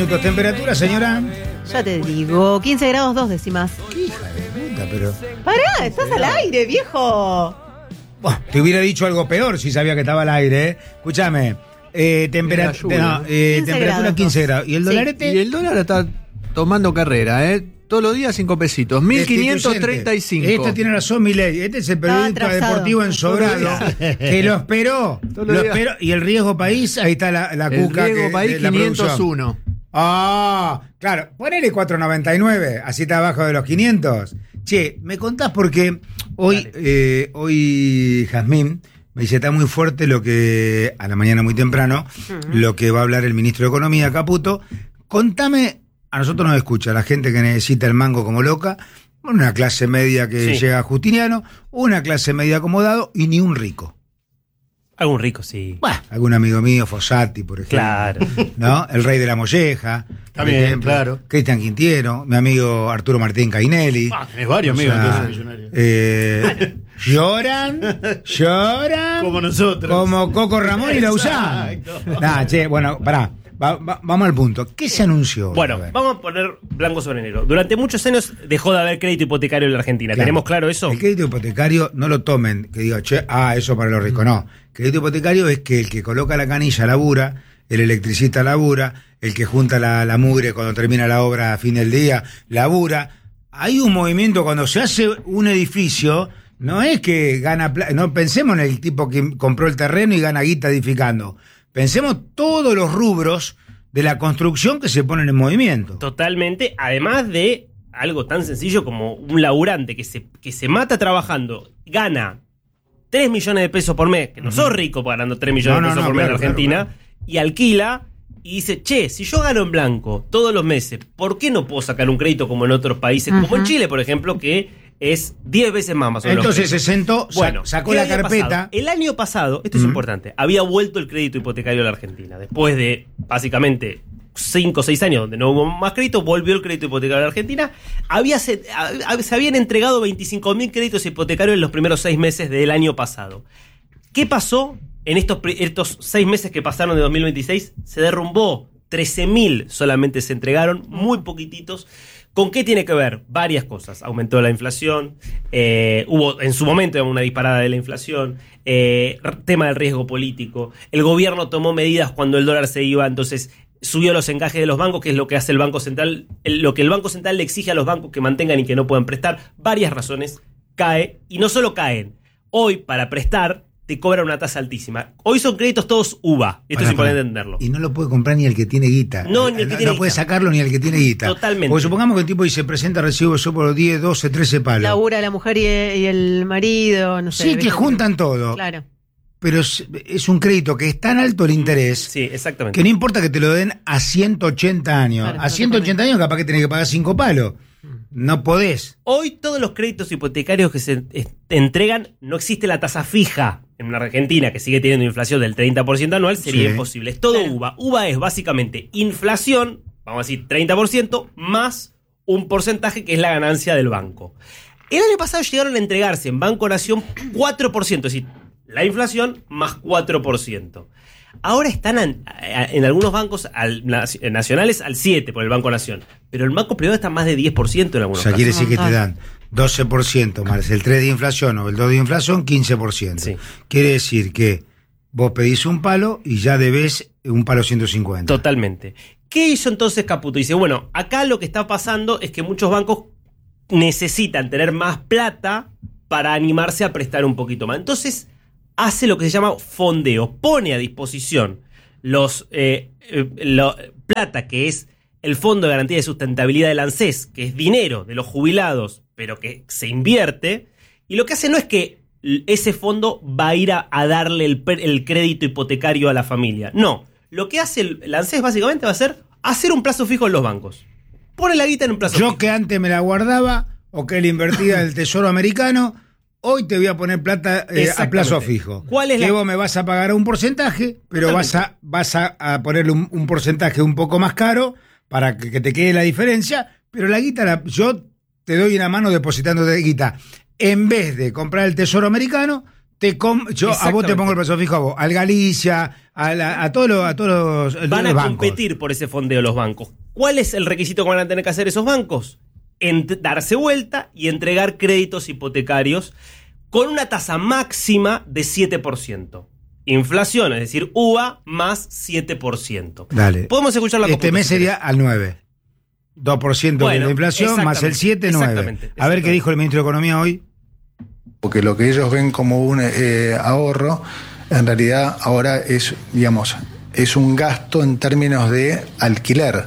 minutos. ¿Temperatura, señora? Ya te digo, 15 grados 2 décimas. ¿Qué hija de puta, pero...? Pará, estás al aire, viejo. Bueno, te hubiera dicho algo peor si sabía que estaba al aire, ¿eh? Escúchame. Temperatura 15 grados. ¿Y el dolarete? Y el dólar está tomando carrera, ¿eh? Todos los días 5 pesitos. 1.535. Esta tiene razón, Milei. Este es el periodista deportivo en Sobrado que lo esperó. Y el riesgo país, ahí está la cuca. El riesgo país, 501. Claro. Ponele 4.99, así está abajo de los 500. Che, me contás porque hoy Jazmín me dice, está muy fuerte lo que, a la mañana muy temprano, lo que va a hablar el ministro de Economía, Caputo. Contame, a nosotros nos escucha la gente que necesita el mango como loca, una clase media que llega a Justiniano, una clase media acomodado y ni un rico. Algún rico, sí. Bueno, algún amigo mío, Fossati, por ejemplo. Claro. ¿No? El rey de la molleja. También, por ejemplo. claro. Cristian Quintiero, mi amigo Arturo Martín Cainelli. Tenés varios amigos, entonces, lloran. Como nosotros. Como Coco Ramón y Lausán. Bueno, pará. Vamos al punto. ¿Qué se anunció? Bueno, vamos a poner blanco sobre negro. Durante muchos años dejó de haber crédito hipotecario en la Argentina. Claro. ¿Tenemos claro eso? El crédito hipotecario no lo tomen, que diga, eso para los ricos. No. Crédito hipotecario es que el que coloca la canilla labura, el electricista labura, el que junta la mugre cuando termina la obra a fin del día labura. Hay un movimiento cuando se hace un edificio, no es que gana no pensemos en el tipo que compró el terreno y gana guita edificando. Pensemos todos los rubros de la construcción que se ponen en movimiento. Totalmente, además de algo tan sencillo como un laburante que se mata trabajando, gana 3 millones de pesos por mes, que no sos rico ganando 3 millones de pesos por mes en Argentina, claro. Y alquila y dice, si yo gano en blanco todos los meses, ¿por qué no puedo sacar un crédito como en otros países, como en Chile, por ejemplo, que es 10 veces más o menos? Entonces se sentó, sacó la carpeta. El año pasado, esto es importante, había vuelto el crédito hipotecario a la Argentina. Después de, básicamente, 5 o 6 años donde no hubo más crédito, volvió el crédito hipotecario a la Argentina. Se habían entregado 25.000 créditos hipotecarios en los primeros 6 meses del año pasado. ¿Qué pasó en estos 6 meses que pasaron de 2026? Se derrumbó. 13.000 solamente se entregaron, muy poquititos. ¿Con qué tiene que ver? Varias cosas. Aumentó la inflación, hubo en su momento una disparada de la inflación, tema del riesgo político. El gobierno tomó medidas cuando el dólar se iba, entonces subió los encajes de los bancos, que es lo que hace el Banco Central, lo que el Banco Central le exige a los bancos que mantengan y que no puedan prestar. Varias razones, cae, y no solo caen. Hoy, para prestar, te cobran una tasa altísima. Hoy son créditos todos UVA. Esto es importante entenderlo. Y no lo puede comprar ni el que tiene guita. No, ni el que tiene guita. No puede sacarlo ni el que tiene guita. Totalmente. Porque supongamos que el tipo dice, presenta recibo yo por 10, 12, 13 palos. Labura la mujer y el marido, no sé. Sí, que juntan todo. Claro. Pero es un crédito que es tan alto el interés. Sí, exactamente. Que no importa que te lo den a 180 años. Claro, a 180 años capaz que tenés que pagar 5 palos. No podés. Hoy todos los créditos hipotecarios que se entregan, no existe la tasa fija. En una Argentina que sigue teniendo inflación del 30% anual, sería imposible. Es todo UVA. UVA es básicamente inflación, vamos a decir 30%, más un porcentaje que es la ganancia del banco. El año pasado llegaron a entregarse en Banco Nación 4%, es decir, la inflación más 4%. Ahora están en algunos bancos nacionales al 7% por el Banco Nación, pero el banco privado está más de 10% en algunos casos. Quiere decir que te dan 12% más el 3 de inflación o el 2 de inflación, 15%. Sí. Quiere decir que vos pedís un palo y ya debés un palo 150. Totalmente. ¿Qué hizo entonces Caputo? Dice, bueno, acá lo que está pasando es que muchos bancos necesitan tener más plata para animarse a prestar un poquito más. Entonces hace lo que se llama fondeo, pone a disposición plata, que es el Fondo de Garantía de Sustentabilidad del ANSES, que es dinero de los jubilados, pero que se invierte, y lo que hace no es que ese fondo va a ir a darle el crédito hipotecario a la familia. No, lo que hace el ANSES básicamente va a ser hacer un plazo fijo en los bancos. Pone la guita en un plazo fijo. Yo que antes me la guardaba, o que le invertía del Tesoro americano, hoy te voy a poner plata a plazo fijo. ¿Cuál es vos me vas a pagar un porcentaje, pero vas a ponerle un porcentaje un poco más caro para que te quede la diferencia, pero la guita yo te doy una mano depositando de guita. En vez de comprar el Tesoro americano, a vos te pongo el plazo fijo a vos, al Galicia, a todos los Van a bancos. competir por ese fondeo los bancos. ¿Cuál es el requisito que van a tener que hacer esos bancos? Darse vuelta y entregar créditos hipotecarios con una tasa máxima de 7%. Inflación, es decir, UVA más 7%. Dale. Podemos escuchar la Este mes sería al 9. 2% de Bueno, la inflación más el 7, 9. exactamente. A ver qué dijo el ministro de Economía hoy. Porque lo que ellos ven como un ahorro, en realidad ahora es, digamos, es un gasto en términos de alquiler,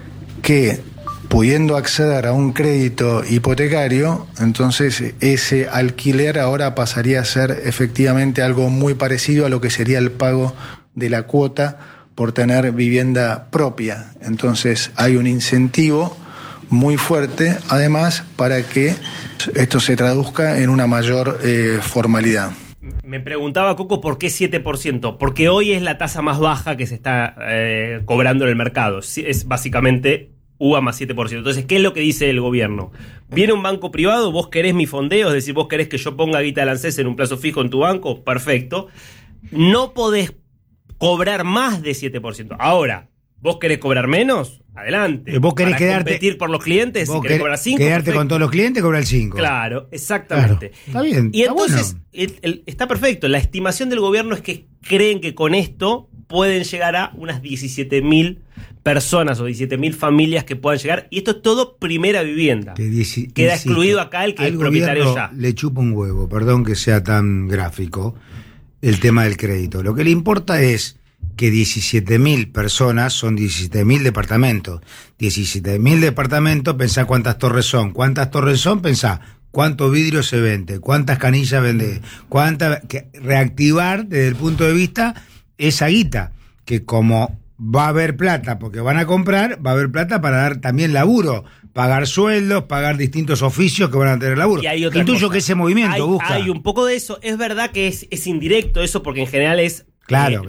que pudiendo acceder a un crédito hipotecario, entonces ese alquiler ahora pasaría a ser efectivamente algo muy parecido a lo que sería el pago de la cuota por tener vivienda propia. Entonces hay un incentivo muy fuerte, además, para que esto se traduzca en una mayor formalidad. Me preguntaba, Coco, ¿por qué 7%? Porque hoy es la tasa más baja que se está cobrando en el mercado. Es básicamente UVA más 7%. Entonces, ¿qué es lo que dice el gobierno? Viene un banco privado, vos querés mi fondeo, es decir, vos querés que yo ponga guita del ANSES en un plazo fijo en tu banco, perfecto. No podés cobrar más de 7%. Ahora, ¿vos querés cobrar menos? Adelante. ¿Vos querés Para competir por los clientes? Si querés cobrar 5, quedarte perfecto. con todos los clientes, cobrar el 5. Claro, exactamente. Claro. Está bien. Y está entonces, bueno. está perfecto. La estimación del gobierno es que creen que con esto pueden llegar a unas 17.000 personas o 17.000 familias que puedan llegar. Y esto es todo primera vivienda. Queda excluido acá el que es propietario ya. Le chupa un huevo, perdón que sea tan gráfico, el tema del crédito. Lo que le importa es que 17.000 personas son 17.000 departamentos. 17.000 departamentos, pensá cuántas torres son. ¿Cuántas torres son? Pensá cuántos vidrios se vende, cuántas canillas vende, reactivar desde el punto de vista esa guita, que como va a haber plata porque van a comprar, va a haber plata para dar también laburo, pagar sueldos, pagar distintos oficios que van a tener laburo. Y hay otra Intuyo cosa. que ese movimiento busca. Hay un poco de eso. Es verdad que es indirecto eso, porque en general es... Claro.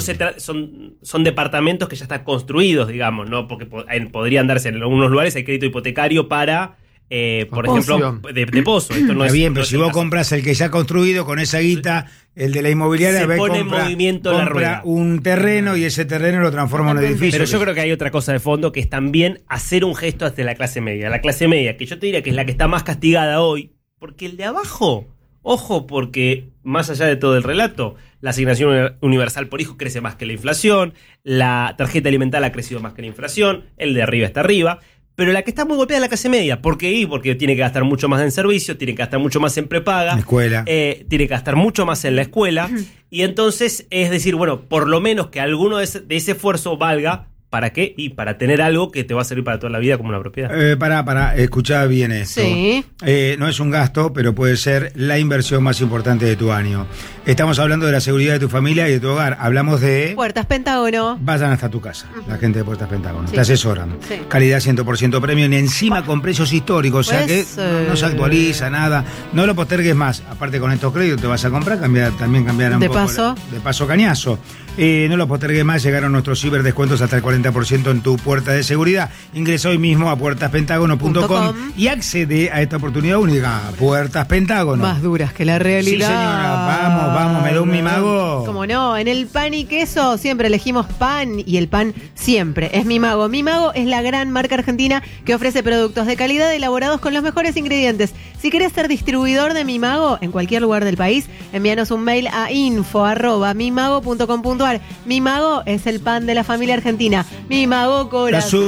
Son departamentos que ya están construidos, digamos, ¿no? Porque podrían darse en algunos lugares el crédito hipotecario para... por ejemplo, de pozo. Esto no Está es bien, pero no si es el vos caso. compras el que ya construido con esa guita, el de la inmobiliaria, Se pone en movimiento la rueda. un terreno y ese terreno lo transforma en un edificio. Pero yo creo que hay otra cosa de fondo, que es también hacer un gesto hacia la clase media. La clase media, que yo te diría que es la que está más castigada hoy, porque el de abajo, ojo, porque más allá de todo el relato, la asignación universal por hijo crece más que la inflación, la tarjeta alimentar ha crecido más que la inflación, el de arriba está arriba. Pero la que está muy golpeada es la clase media. ¿Por qué? Porque tiene que gastar mucho más en servicios, tiene que gastar mucho más en prepaga. Escuela. Tiene que gastar mucho más en la escuela. Y entonces, es decir, bueno, por lo menos que alguno de ese esfuerzo valga. ¿Para qué? Y para tener algo que te va a servir para toda la vida como una propiedad. Escuchá bien esto. Sí. No es un gasto, pero puede ser la inversión más importante de tu año. Estamos hablando de la seguridad de tu familia y de tu hogar. Hablamos de... Puertas Pentágono. Vayan hasta tu casa, la gente de Puertas Pentágono. Sí. Te asesoran. Sí. Calidad 100% premium y encima con precios históricos. O sea que Pues, no se actualiza nada. No lo postergues más. Aparte con estos créditos te vas a comprar, también cambiará un De poco. paso. De paso cañazo. No lo postergues más. Llegaron nuestros ciberdescuentos hasta el 40% en tu puerta de seguridad. Ingresa hoy mismo a puertaspentágono.com y accede a esta oportunidad única. Puertas Pentágono. Más duras que la realidad. Sí, señora. Vamos, me da un mimago. Como no, en el pan y queso siempre elegimos pan y el pan siempre es Mimago. Mimago es la gran marca argentina que ofrece productos de calidad elaborados con los mejores ingredientes. Si querés ser distribuidor de Mimago en cualquier lugar del país, envíanos un mail a info@mimago.com.ar. Mimago es el pan de la familia argentina. Mimago corazón.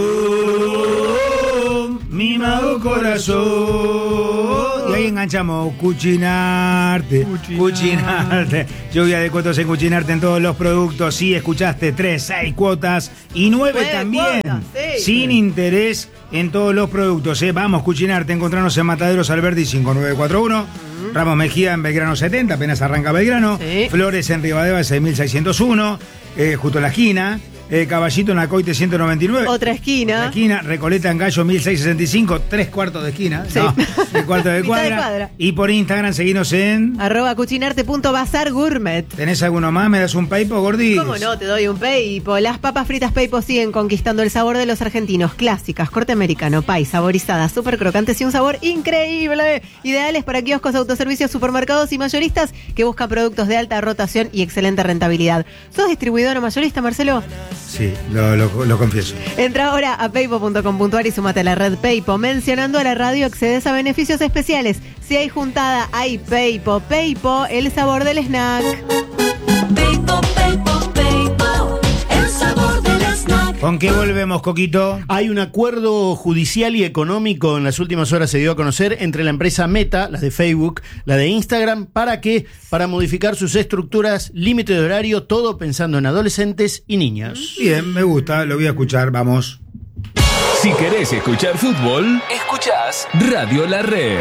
Mimago corazón. Y ahí enganchamos. Cucinarte. Lluvia de cuotas en Cucinarte en todos los productos. Sí, escuchaste 3, 6 cuotas y 9 también. Cuotas, sí. Sin interés en todos los productos. Vamos, Cucinarte. Encontrarnos en Mataderos Alberdi 5941. Ramos Mejía en Belgrano 70, apenas arranca Belgrano. Sí. Flores en Rivadavia 6601, justo en la esquina. Caballito en la Coite 199. Otra esquina. La esquina, Recoleta en Gallo 1665, 3/4 de esquina. Sí. No, 3/4 de Mitad cuadra. de cuadra. Y por Instagram seguinos en... @cuchinarte.bazargourmet. ¿Tenés alguno más? ¿Me das un paipo, Gordi? ¿Cómo no? Te doy un peipo. Las papas fritas Peipo siguen conquistando el sabor de los argentinos. Clásicas, corte americano, pay, saborizadas, súper crocantes y un sabor increíble. Ideales para kioscos, autoservicios, supermercados y mayoristas que buscan productos de alta rotación y excelente rentabilidad. ¿Sos distribuidor o mayorista, Marcelo? Sí, lo confieso. Entra ahora a peipo.com.ar y sumate a la red Peipo. Mencionando a la radio accedes a beneficios especiales. Si hay juntada, hay Peipo. Peipo, el sabor del snack. Peipo, Peipo, Peipo, el sabor del snack. ¿Con qué volvemos, Coquito? Hay un acuerdo judicial y económico en las últimas horas se dio a conocer entre la empresa Meta, la de Facebook, la de Instagram, ¿para qué? Para modificar sus estructuras, límite de horario, todo pensando en adolescentes y niños. Bien, me gusta, lo voy a escuchar, vamos. Si querés escuchar fútbol, escuchás Radio La Red.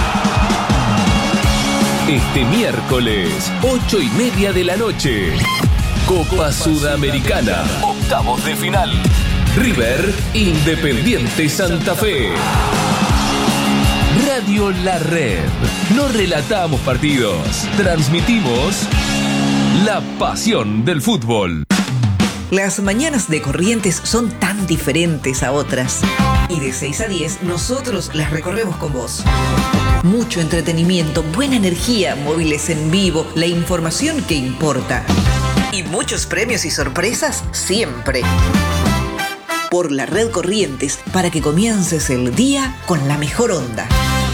Este miércoles, 8:30 de la noche, Copa Sudamericana, octavos de final. River, Independiente Santa Fe. Radio La Red. No relatamos partidos, transmitimos la pasión del fútbol. Las mañanas de Corrientes son tan diferentes a otras. Y de 6 a 10 nosotros las recorremos con vos. Mucho entretenimiento, buena energía, móviles en vivo, la información que importa. Y muchos premios y sorpresas siempre. Por la red Corrientes, para que comiences el día con la mejor onda.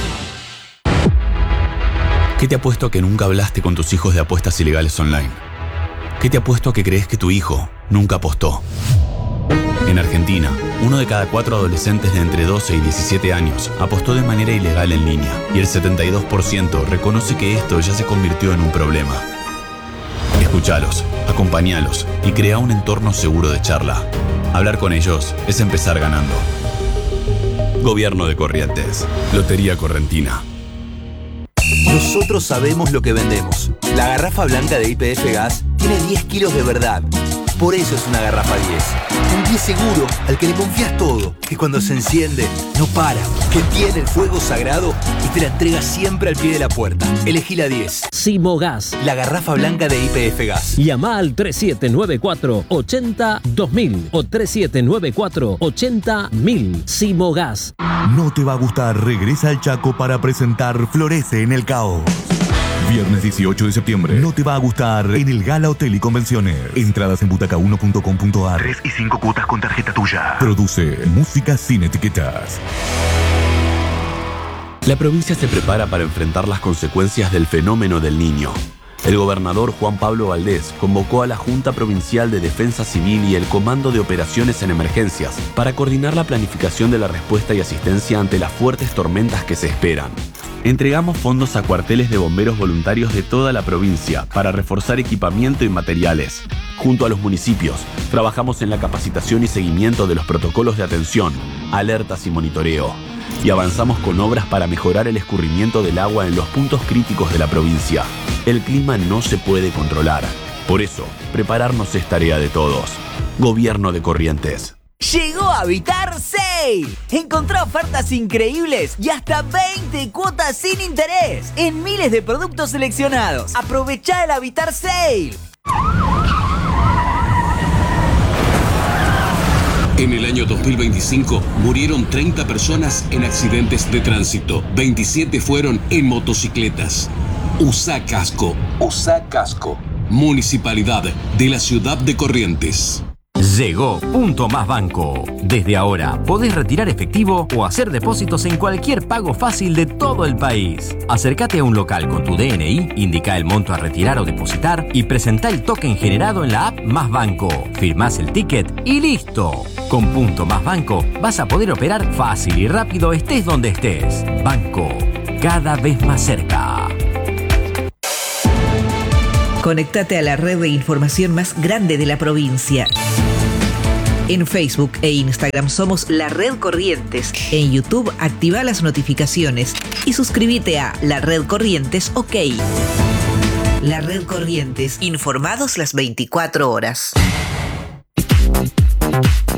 ¿Qué te apuesto a que nunca hablaste con tus hijos de apuestas ilegales online? ¿Qué te apuesto a que crees que tu hijo nunca apostó? En Argentina, 1 de cada 4 adolescentes de entre 12 y 17 años apostó de manera ilegal en línea y el 72% reconoce que esto ya se convirtió en un problema. Escuchalos, acompañalos y crea un entorno seguro de charla. Hablar con ellos es empezar ganando. Gobierno de Corrientes. Lotería Correntina. Nosotros sabemos lo que vendemos. La garrafa blanca de YPF Gas tiene 10 kilos de verdad. Por eso es una garrafa 10. Un 10 seguro al que le confías todo. Que cuando se enciende, no para. Que tiene el fuego sagrado y te la entrega siempre al pie de la puerta. Elegí la 10. Simogas. La garrafa blanca de YPF Gas. Llama al 3794-80-2000 o 3794-80-1000. Simogas. No te va a gustar, regresa al Chaco para presentar Florece en el Caos. Viernes 18 de septiembre. No te va a gustar en el Gala Hotel y Convenciones. Entradas en butaca1.com.ar. 3 y 5 cuotas con tarjeta tuya. Produce Música sin etiquetas. La provincia se prepara para enfrentar las consecuencias del fenómeno del Niño. El gobernador Juan Pablo Valdés convocó a la Junta Provincial de Defensa Civil y el Comando de Operaciones en Emergencias para coordinar la planificación de la respuesta y asistencia ante las fuertes tormentas que se esperan. Entregamos fondos a cuarteles de bomberos voluntarios de toda la provincia para reforzar equipamiento y materiales. Junto a los municipios, trabajamos en la capacitación y seguimiento de los protocolos de atención, alertas y monitoreo. Y avanzamos con obras para mejorar el escurrimiento del agua en los puntos críticos de la provincia. El clima no se puede controlar. Por eso, prepararnos es tarea de todos. Gobierno de Corrientes. Llegó Habitar Sale. Encontrá ofertas increíbles y hasta 20 cuotas sin interés en miles de productos seleccionados. Aprovechá el Habitar Sale. En el año 2025 murieron 30 personas en accidentes de tránsito. 27 fueron en motocicletas. Usá casco. Usá casco. Municipalidad de la Ciudad de Corrientes. Llegó Punto Más Banco. Desde ahora podés retirar efectivo o hacer depósitos en cualquier pago fácil de todo el país. Acércate a un local con tu DNI, indica el monto a retirar o depositar y presentá el token generado en la app Más Banco. Firmás el ticket y listo. Con Punto Más Banco vas a poder operar fácil y rápido estés donde estés. Banco, cada vez más cerca. Conéctate a la red de información más grande de la provincia. En Facebook e Instagram somos La Red Corrientes. En YouTube activa las notificaciones y suscríbete a La Red Corrientes OK. La Red Corrientes, informados las 24 horas.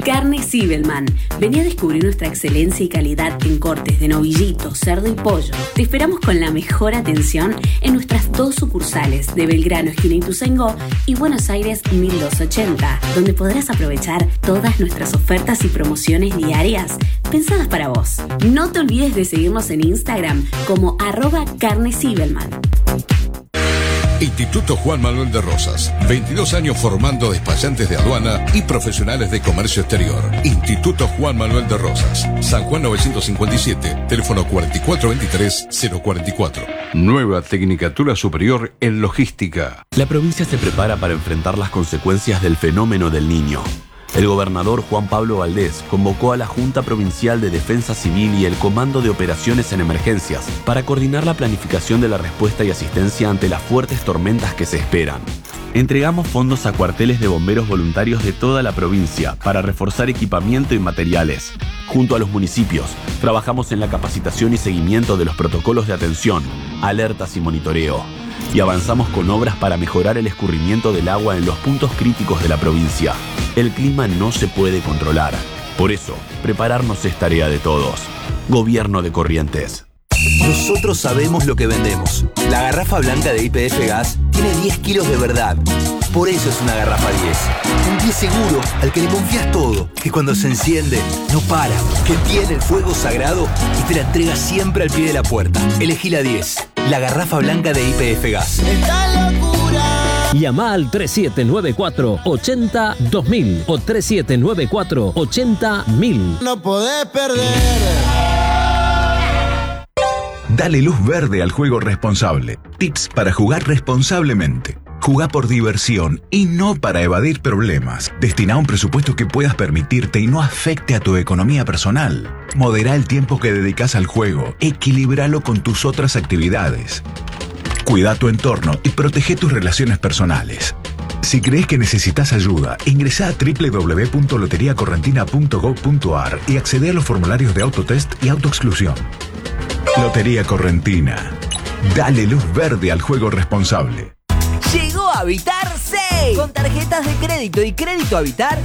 Carne Zibelman. Vení a descubrir nuestra excelencia y calidad en cortes de novillito, cerdo y pollo. Te esperamos con la mejor atención en nuestras 2 sucursales de Belgrano, esquina Ituzaingó, y Buenos Aires 1280, donde podrás aprovechar todas nuestras ofertas y promociones diarias pensadas para vos. No te olvides de seguirnos en Instagram como @carnezibelman. Instituto Juan Manuel de Rosas, 22 años formando despachantes de aduana y profesionales de comercio exterior. Instituto Juan Manuel de Rosas, San Juan 957, teléfono 4423-044. Nueva Tecnicatura Superior en Logística. La provincia se prepara para enfrentar las consecuencias del fenómeno del Niño. El gobernador Juan Pablo Valdés convocó a la Junta Provincial de Defensa Civil y el Comando de Operaciones en Emergencias para coordinar la planificación de la respuesta y asistencia ante las fuertes tormentas que se esperan. Entregamos fondos a cuarteles de bomberos voluntarios de toda la provincia para reforzar equipamiento y materiales. Junto a los municipios, trabajamos en la capacitación y seguimiento de los protocolos de atención, alertas y monitoreo. Y avanzamos con obras para mejorar el escurrimiento del agua en los puntos críticos de la provincia. El clima no se puede controlar. Por eso, prepararnos es tarea de todos. Gobierno de Corrientes. Nosotros sabemos lo que vendemos. La garrafa blanca de YPF Gas tiene 10 kilos de verdad. Por eso es una garrafa 10. Un 10 seguro al que le confías todo. Que cuando se enciende, no para. Que tiene el fuego sagrado y te la entrega siempre al pie de la puerta. Elegí la 10. La garrafa blanca de YPF Gas. ¡Esta locura! Llama al 3794-80-2000 o 3794-80-1000. No podés perder. Dale luz verde al juego responsable. Tips para jugar responsablemente. Jugá por diversión y no para evadir problemas. Destina un presupuesto que puedas permitirte y no afecte a tu economía personal. Modera el tiempo que dedicas al juego. Equilíbralo con tus otras actividades. Cuida tu entorno y protege tus relaciones personales. Si crees que necesitas ayuda, ingresá a www.loteriacorrentina.gov.ar y accede a los formularios de autotest y autoexclusión. Lotería Correntina. Dale luz verde al juego responsable. Llegó Habitar 6. Con tarjetas de crédito y crédito Habitar